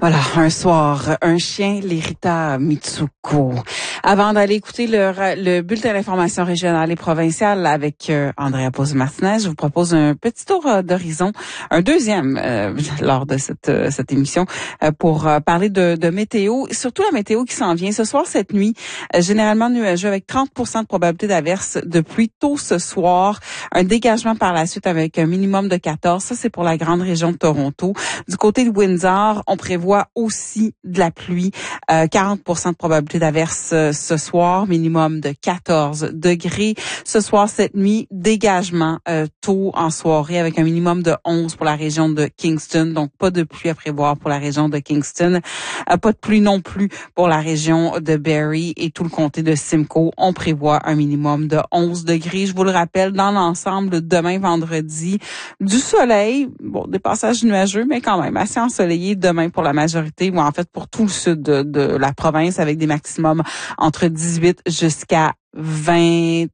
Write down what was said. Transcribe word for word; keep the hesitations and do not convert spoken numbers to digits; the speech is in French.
Voilà, un soir, un chien, l'Erita Mitsuko. Avant d'aller écouter le, le bulletin d'information régionale et provinciale avec euh, Andrea Pose-Martinez, je vous propose un petit tour euh, d'horizon, un deuxième euh, lors de cette, euh, cette émission, euh, pour euh, parler de, de météo, surtout la météo qui s'en vient. Ce soir, cette nuit, euh, généralement nuageux avec trente pour cent de probabilité d'averse de pluie tôt ce soir. Un dégagement par la suite avec un minimum de quatorze. Ça, c'est pour la grande région de Toronto. Du côté de Windsor, on prévoit aussi de la pluie, euh, quarante pour cent de probabilité d'averse euh, ce soir, minimum de quatorze degrés. Ce soir, cette nuit, dégagement euh, tôt en soirée avec un minimum de onze pour la région de Kingston. Donc, pas de pluie à prévoir pour la région de Kingston. Euh, pas de pluie non plus pour la région de Barrie et tout le comté de Simcoe. On prévoit un minimum de onze degrés. Je vous le rappelle, dans l'ensemble, demain, vendredi, du soleil, bon, des passages nuageux, mais quand même assez ensoleillé demain pour la majorité, ou en fait pour tout le sud de, de la province, avec des maximums entre dix-huit jusqu'à vingt